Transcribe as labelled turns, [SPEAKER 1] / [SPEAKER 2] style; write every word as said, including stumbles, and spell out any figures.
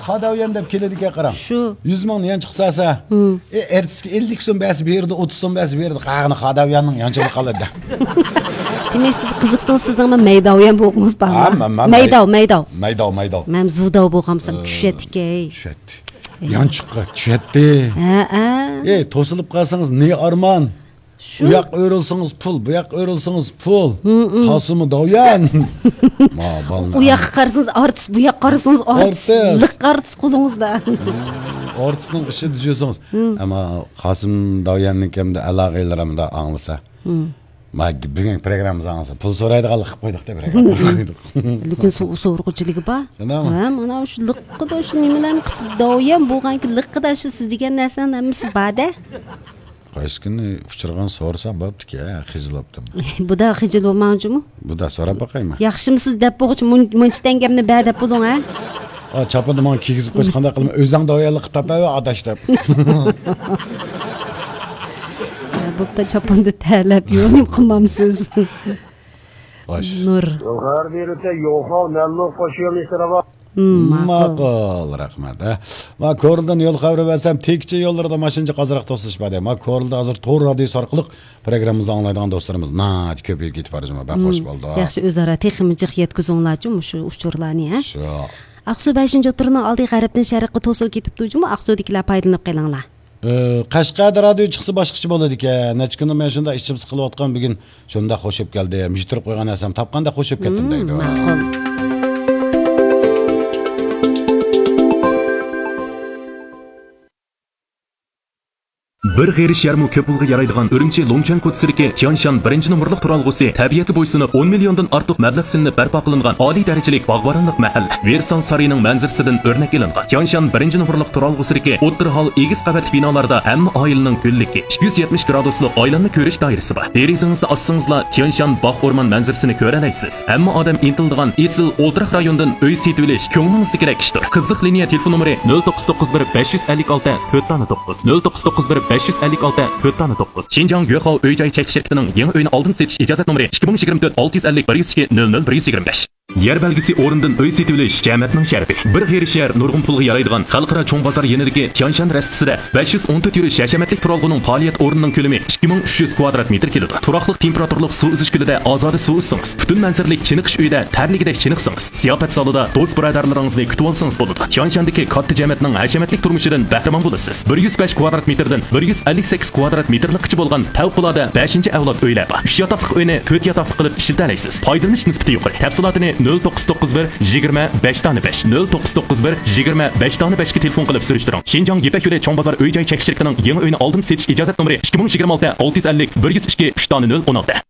[SPEAKER 1] Xadavyan deb keladigan qaram.
[SPEAKER 2] Shu
[SPEAKER 1] yuz ming yan chiqsasa, e ertasiga ellik so'm basi berdi, o'ttiz so'm basi berdi. Qag'ini Xadavyanning yanchib qoladi.
[SPEAKER 2] Demek siz qiziqdingiz, siz ama Meydavyan bo'lgansiz barmi? Meydav, Meydav.
[SPEAKER 1] Meydav, Meydav.
[SPEAKER 2] Men Zudav bo'lgamsam tushadiki.
[SPEAKER 1] Tushadi. Yanchiqqa tushadi.
[SPEAKER 2] Ha, ha.
[SPEAKER 1] Ey, to'silib qolsangiz ne armon? Bu yoq o'rilsangiz pul, bu yoq o'rilsangiz pul. Qosimi Davyan. Ma balna.
[SPEAKER 2] U yoqqa qarasangiz artist, bu yoqqa qarasangiz artist. Liq artist qo'lingizda.
[SPEAKER 1] Artistning ishi deysangiz, ammo Qosim Davyanning kimda aloqalarimda anglasa. Ma bugun programmamiz anglasa, pul so'raydiganlik qilib qo'ydik deb qo'ydik.
[SPEAKER 2] Lekin so'rg'uchiligi bor. Ha, mana shu liqqida shu nimalarni qilib Davyan bo'lganki liqqida shu siz degan narsaning hammasi bor-da.
[SPEAKER 1] Qaysi kuni uchirgan so'rsa bo'pti-ki, xijilibdim.
[SPEAKER 2] Bu da xijil bo'lmoqchimi?
[SPEAKER 1] Bu da so'rab boqaymi?
[SPEAKER 2] Yaxshimisiz deb bo'g'chi muncha tangamni ba deb bo'ling, ha?
[SPEAKER 1] Ha, chapini men kiygizib qo'yish qanday qilma, o'zing Davyanlik topava adash deb.
[SPEAKER 2] Bo'pti, chaponni talab yo'nim qilmamsiz. Nur.
[SPEAKER 3] Yo'qar berita yo'qo, namlo qo'shilishtiraba.
[SPEAKER 1] Ma'qul, rahmat. Ma ko'rildan yo'l xabari bersam, tekcha yo'llarda mashincha qoziroq to'sishmadi. Ma ko'rilda hozir to'r radio orqali programmamizni anglaydigan do'stlarimiz nat ko'payib ketib borishma. Baxo'sh bo'ldi.
[SPEAKER 2] Yaxshi o'zaro texnik yetkazinglarchi shu uchurlarni, ha?
[SPEAKER 1] Shu.
[SPEAKER 2] Aqsu beshinchi o'tirni oldi g'arbdan sharqqa to'silib ketibdi-jimi? Aqsudagilar foydalanib qolinglar.
[SPEAKER 1] Qashqarda radio chiqsa boshqacha bo'ladi ekan. Necha kun men shunda ishim siqilayotgan bugun shunda qo'shib keldi. Mishtirib qo'ygan narsam topganda qo'shib ketdim deydi.
[SPEAKER 2] Ma'qul.
[SPEAKER 4] Bir g'erish yarmi ko'p pulga yaraydigan Urumchi Longchan ko'tsirki Tianshan birinchi nomerlik turalg'usi tabiatga bo'ysunib o'n milliondan ortiq mablag' silinib barpo qilingan oliy darajalik bog'boronlik mahalla Versan sarining manzarasidan o'rnak ilingan. Tianshan birinchi nomerlik turalg'usirki o'ttir hol egiz qavatli binolarda hamma oilaning ko'lligi ikki yuz yetmish graduslik oilanni ko'rish doirasi bor. Derazingizni ochsangizlar Tianshan bog' o'rmon manzarasini ko'ra olasiz. Hamma odam intildigan esil o'ltiraq rayondan uy setib olish ko'nglingizni kerak ishdir. Qiziq liniya telefon nomeri nol to'qqiz to'qqiz bir besh yuz ellik olti to'rt to'qqiz nol to'qqiz to'qqiz bir besh yuz ellik olti to'rt to'qqiz. Xinjiang Yuehao uy-joy chekish shirkatining yangi uyni oldin setish ijozat nomeri ikki ming yigirma to'rt olti yuz ellik bir yuz ikki nol nol bir yuz yigirma besh. Yer belgisi o'rindan uy setib olish jamiyatning sharafi. Bir g'erish yer nurg'un pulga yaraydigan xalqaro cho'ng bozor yenidagi Tianshan rastasida besh yuz o'n to'rt yurish hashamatlik turalg'uning faoliyat o'rnining ko'lami ikki ming uch yuz kvadrat metr keladi. Turaqliq temperaturli suv uzish kulida ozoda suv uzsangiz, butun manzaralik chiniqish uyida tarligidek chiniqsangiz, ziyofat zalida do'st birodarlaringizni kutib olsangiz bo'ladi. Tianshandagi katta jamiyatning hashamatlik turmushidan bahramon bo'lasiz. bir yuz besh kvadrat metrdan bir yuz ellik sakkiz kvadrat metrlikcha bo'lgan favqulodda beshinchi avlod uylar bor. uch yotoqli uyni to'rt yotoqli qilib ishlatalaysiz. Foydalanish nisbati yuqori. Tafsilotini nol to'qqiz to'qqiz bir yigirma besh besh nol to'qqiz to'qqiz bir yigirma besh besh ga telefon qilib surishtiring. Xinjiang Yepak yo'li cho'ng bozor uy-joy chekish shirkatining yangi uyini oldin setish ijozat nomeri ikki ming yigirma olti olti yuz ellik bir yuz ikki uch nol o'n olti.